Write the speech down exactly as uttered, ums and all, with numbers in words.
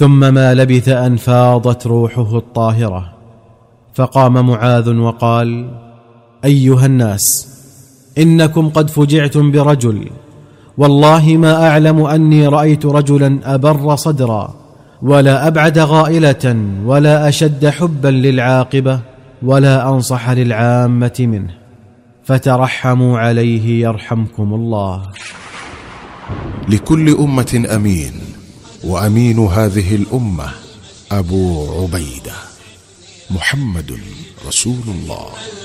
ثم ما لبث أن فاضت روحه الطاهرة، فقام معاذ وقال: أيها الناس، إنكم قد فجعتم برجل، والله ما أعلم أني رأيت رجلا أبر صدرا ولا أبعد غائلة ولا أشد حبا للعاقبة ولا أنصح للعامة منه، فترحموا عليه يرحمكم الله. لكل أمة أمين، وأمين هذه الأمة أبو عبيدة محمد رسول الله.